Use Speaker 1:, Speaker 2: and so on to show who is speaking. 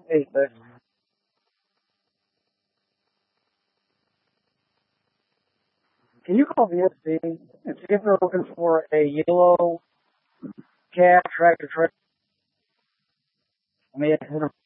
Speaker 1: Hey, but can you call VSC and see if they're looking for a yellow cab tractor trailer? I mean,